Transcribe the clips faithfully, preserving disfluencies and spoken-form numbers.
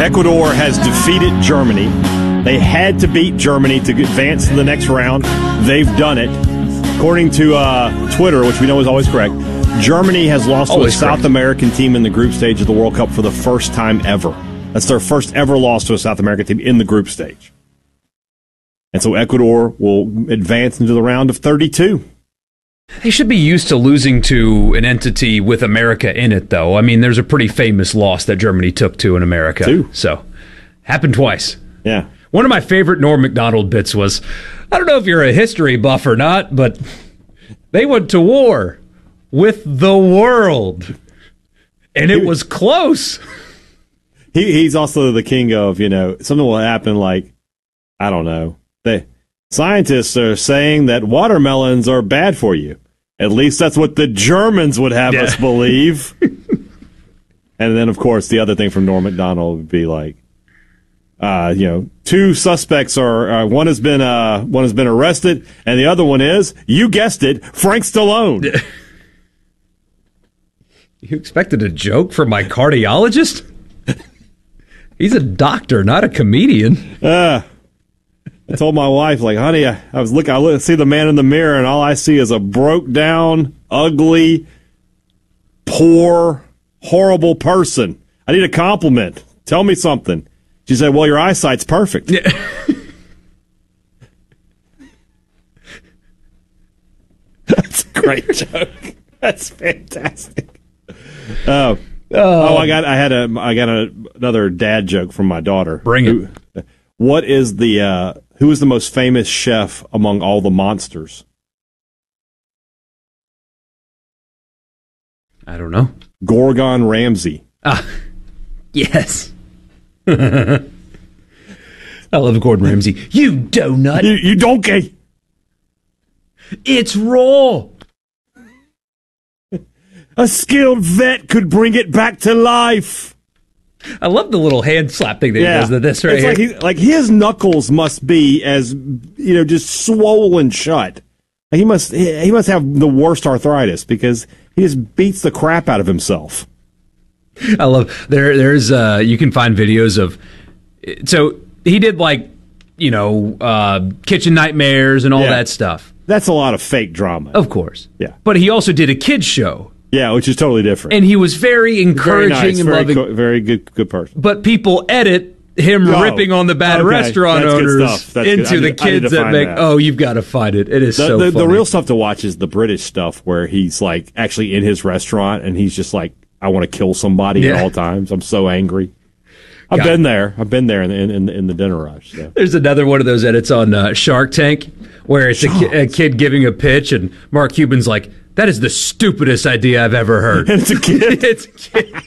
Ecuador has defeated Germany. They had to beat Germany to advance to the next round. They've done it. According to uh, Twitter, which we know is always correct, Germany has lost always to a correct. South American team in the group stage of the World Cup for the first time ever. That's their first ever loss to a South American team in the group stage. And so Ecuador will advance into the round of thirty-two. They should be used to losing to an entity with America in it, though. I mean, there's a pretty famous loss that Germany took to in America. Two. So, happened twice. Yeah. One of my favorite Norm Macdonald bits was, I don't know if you're a history buff or not, but they went to war with the world, and it was close. He He's also the king of, you know, something will happen like, I don't know, they, scientists are saying that watermelons are bad for you. At least that's what the Germans would have yeah. us believe. And then, of course, the other thing from Norm Macdonald would be like, Uh, you know, two suspects are uh, one has been uh, one has been arrested, and the other one is, you guessed it, Frank Stallone. You expected a joke from my cardiologist? He's a doctor, not a comedian. Uh, I told my wife, like, honey, I, I was looking, I look, see the man in the mirror, and all I see is a broke down, ugly, poor, horrible person. I need a compliment. Tell me something. She said, well, your eyesight's perfect. Yeah. That's a great joke. That's fantastic. Oh, oh, I got, I had a, I got a, another dad joke from my daughter. Bring it. Who, what is the, uh, who is the most famous chef among all the monsters? I don't know. Gorgon Ramsay. Ah, yes. I love Gordon Ramsay. You donut. You, you donkey. It's raw. A skilled vet could bring it back to life. I love the little hand slap thing that yeah. he does to this right it's here. Like, he, like his knuckles must be as, you know, just swollen shut. He must he must have the worst arthritis because he just beats the crap out of himself. I love there. There's uh, you can find videos of. So he did like, you know, uh, Kitchen Nightmares and all yeah. that stuff. That's a lot of fake drama, of course. Yeah, but he also did a kids show. Yeah, which is totally different. And he was very encouraging very nice, and very loving. Co- very good, good person. But people edit him oh, ripping on the bad okay. rest.restaurant owners into the need, kids that make. That. Oh, you've got to find it. It is the, so the, funny. The real stuff to watch is the British stuff where he's like actually in his restaurant and he's just like, I want to kill somebody yeah. at all times. I'm so angry. I've Got been it. there. I've been there in, in, in the dinner rush. So. There's another one of those edits on uh, Shark Tank where it's a, ki- a kid giving a pitch and Mark Cuban's like, that is the stupidest idea I've ever heard. And it's a kid. It's a kid.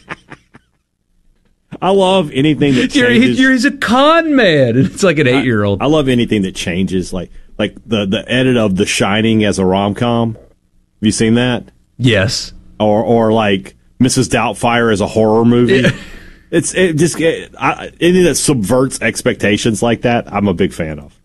I love anything that changes. You're, he's a con man. It's like an eight-year-old. I, I love anything that changes, like like the, the edit of The Shining as a rom-com. Have you seen that? Yes. Or or like Missus Doubtfire as a horror movie. Yeah. It's it just it, I, anything that subverts expectations like that, I'm a big fan of.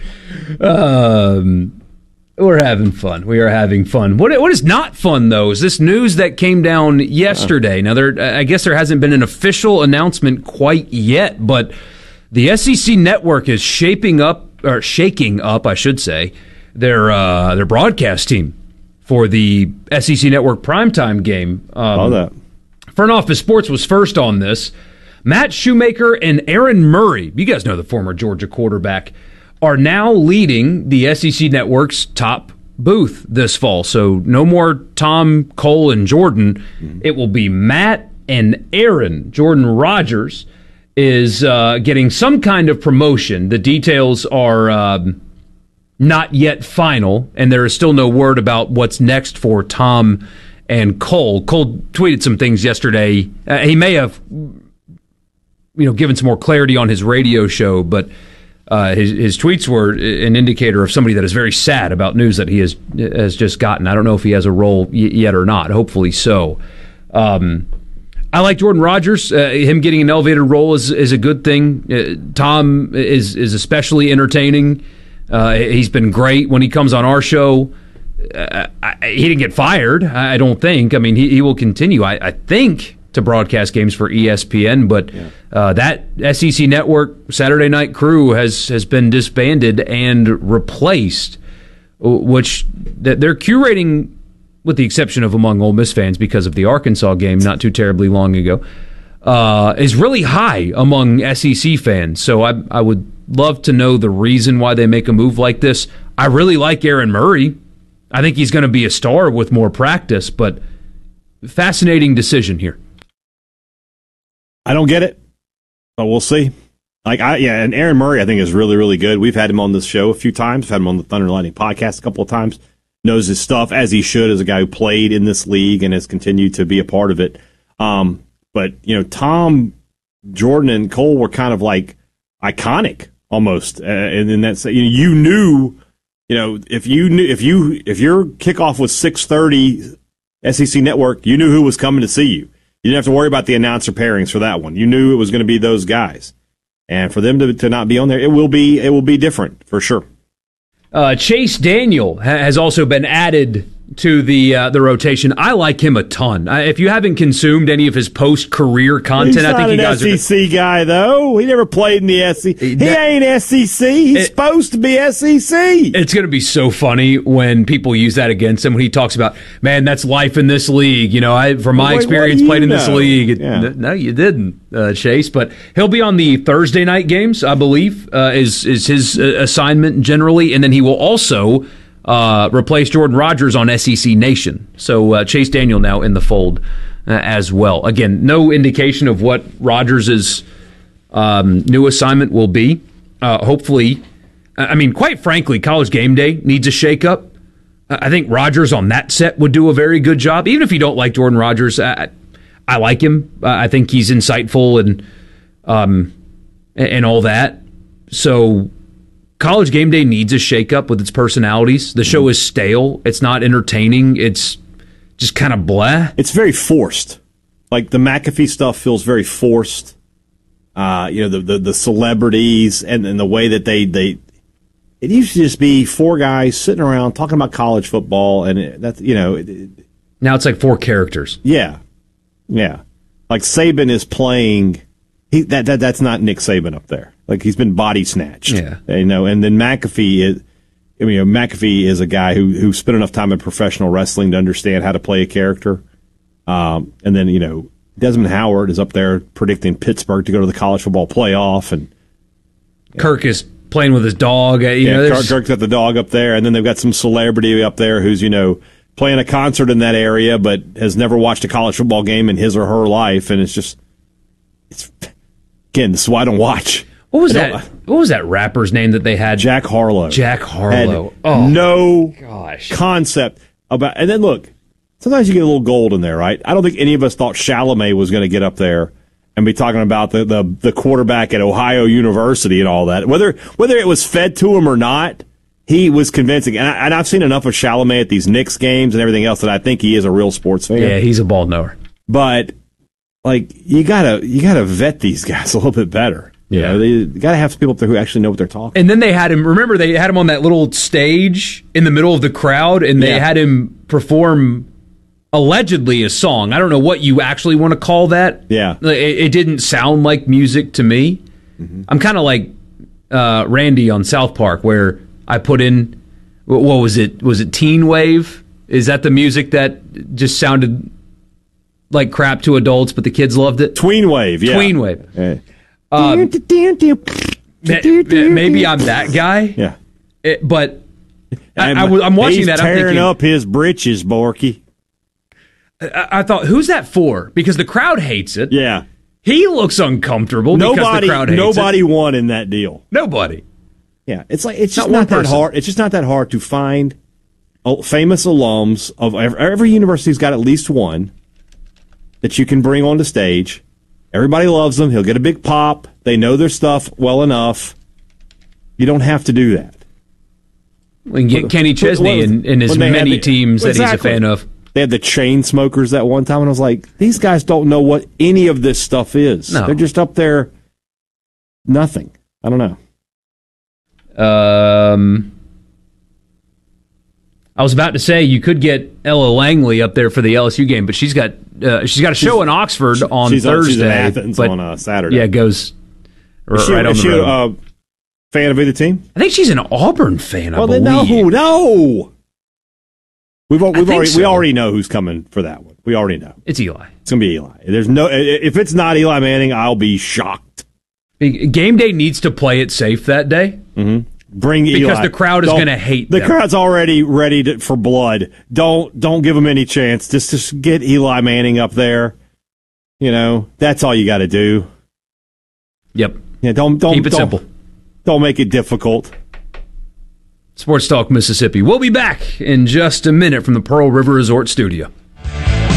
Um, we're having fun. We are having fun. What what is not fun though is this news that came down yesterday. Uh, now there, I guess there hasn't been an official announcement quite yet, but the S E C network is shaping up or shaking up, I should say, their uh, their broadcast team for the S E C Network primetime game. Um, All that. Front Office Sports was first on this. Matt Shoemaker and Aaron Murray, you guys know the former Georgia quarterback, are now leading the S E C Network's top booth this fall. So no more Tom, Cole, and Jordan. Mm-hmm. It will be Matt and Aaron. Jordan Rogers is uh, getting some kind of promotion. The details are um, not yet final, and there is still no word about what's next for Tom and Cole. Cole tweeted some things yesterday. Uh, he may have, you know, given some more clarity on his radio show, but uh, his, his tweets were an indicator of somebody that is very sad about news that he has has just gotten. I don't know if he has a role y- yet or not. Hopefully so. Um, I like Jordan Rogers. Uh, him getting an elevated role is is a good thing. Uh, Tom is is especially entertaining. Uh, he's been great when he comes on our show. Uh, I, he didn't get fired, I don't think. I mean, he, he will continue. I, I think to broadcast games for E S P N. But yeah. uh, that S E C Network Saturday night crew has has been disbanded and replaced, which they're curating, with the exception of among Ole Miss fans because of the Arkansas game not too terribly long ago, uh, is really high among S E C fans. So I, I would love to know the reason why they make a move like this. I really like Aaron Murray. I think he's going to be a star with more practice, but fascinating decision here. I don't get it, but we'll see. Like, I, yeah, and Aaron Murray, I think, is really, really good. We've had him on this show a few times. We've had him on the Thunder and Lightning podcast a couple of times. Knows his stuff, as he should, as a guy who played in this league and has continued to be a part of it. Um, but, you know, Tom, Jordan, and Cole were kind of like iconic almost. Uh, and in that, you know, you knew, you know, if you knew, if you, if your kickoff was six thirty S E C Network, you knew who was coming to see you. You didn't have to worry about the announcer pairings for that one. You knew it was going to be those guys. And for them to, to not be on there, it will be it will be different for sure. Uh, Chase Daniel ha- has also been added to the uh, the rotation. I like him a ton. Uh, if you haven't consumed any of his post career content, He's I not think you an guys S E C are guy though. He never played in the S E C. He that, ain't S E C. He's it, supposed to be S E C. It's going to be so funny when people use that against him. When he talks about, man, that's life in this league. You know, I from my Wait, experience played in know? this league. Yeah. No, you didn't, uh, Chase. But he'll be on the Thursday night games, I believe, uh, is is his uh, assignment generally, and then he will also Uh, replace Jordan Rogers on S E C Nation. So uh, Chase Daniel now in the fold uh, as well. Again, no indication of what Rogers' um, new assignment will be. Uh, hopefully, I mean, quite frankly, College Game Day needs a shakeup. I think Rogers on that set would do a very good job. Even if you don't like Jordan Rogers, I, I like him. I think he's insightful and um, and all that. So College Game Day needs a shakeup with its personalities. The show is stale. It's not entertaining. It's just kind of blah. It's very forced. Like the McAfee stuff feels very forced. Uh, you know, the, the, the celebrities and, and the way that they, they, it used to just be four guys sitting around talking about college football, and it, that's, you know. It, it, now it's like four characters. Yeah. Yeah. Like Saban is playing, he, that, that that's not Nick Saban up there. Like he's been body snatched. Yeah. You know, and then McAfee is, I mean, McAfee is a guy who, who spent enough time in professional wrestling to understand how to play a character. Um, and then, you know, Desmond Howard is up there predicting Pittsburgh to go to the college football playoff, and Kirk is playing with his dog. You yeah, know, Kirk, Kirk's got the dog up there, and then they've got some celebrity up there who's, you know, playing a concert in that area, but has never watched a college football game in his or her life, and it's just, it's again, this is why I don't watch. What was that? What was that rapper's name that they had? Jack Harlow. Jack Harlow. Had oh, no gosh. concept about. And then look, sometimes you get a little gold in there, right? I don't think any of us thought Chalamet was going to get up there and be talking about the, the the quarterback at Ohio University and all that. Whether whether it was fed to him or not, he was convincing. And, I, and I've seen enough of Chalamet at these Knicks games and everything else that I think he is a real sports fan. Yeah, he's a ball knower. But like you gotta you gotta vet these guys a little bit better. You Yeah, know, they got to have some people up there who actually know what they're talking. And then they had him. Remember, they had him on that little stage in the middle of the crowd, and they Yeah. had him perform allegedly a song. I don't know what you actually want to call that. Yeah, it, it didn't sound like music to me. Mm-hmm. I'm kind of like uh, Randy on South Park, where I put in what was it? Was it Teen Wave? Is that the music that just sounded like crap to adults, but the kids loved it? Tween Wave. Yeah, Tween Wave. Yeah. Um, maybe I'm that guy. Yeah, it, but I, I, I'm watching he's that. I'm tearing thinking, up his britches, Borky. I, I thought, who's that for? Because the crowd hates it. Yeah, he looks uncomfortable. Because nobody, the crowd hates nobody it. won in that deal. Nobody. Yeah, it's like it's just not, not, not that hard. It's just not that hard to find famous alums of every, every university's got at least one that you can bring onto stage. Everybody loves them. He'll get a big pop. They know their stuff well enough. You don't have to do that. We can get Kenny Chesney in, in as many the, teams that exactly. he's a fan of. They had the chain smokers that one time, and I was like, these guys don't know what any of this stuff is. No. They're just up there, nothing. I don't know. Um, I was about to say you could get Ella Langley up there for the L S U game, but she's got uh, she's got a show she's, in Oxford on she's Thursday. She's in Athens on uh, Saturday. Yeah, it goes r- is she, right on is the she road. a uh, fan of either team? I think she's an Auburn fan. I well, believe. Then no, no. We've we've already so. we already know who's coming for that one. We already know it's Eli. It's gonna be Eli. There's no if it's not Eli Manning, I'll be shocked. Game day needs to play it safe that day. Mm-hmm. Bring because Eli. Because the crowd is going to hate the them. crowd's already ready to, for blood. Don't don't give them any chance. Just just get Eli Manning up there. You know that's all you got to do. Yep. Yeah. Don't don't keep it don't, simple. Don't make it difficult. Sports Talk Mississippi. We'll be back in just a minute from the Pearl River Resort Studio.